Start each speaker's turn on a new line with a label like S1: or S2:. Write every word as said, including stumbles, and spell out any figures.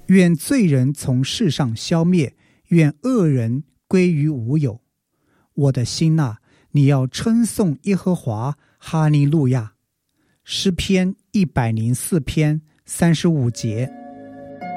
S1: 愿罪人从世上消灭，愿恶人归于无有。我的心哪，你要称颂耶和华，哈利路亚。诗篇一百零四篇三十五节。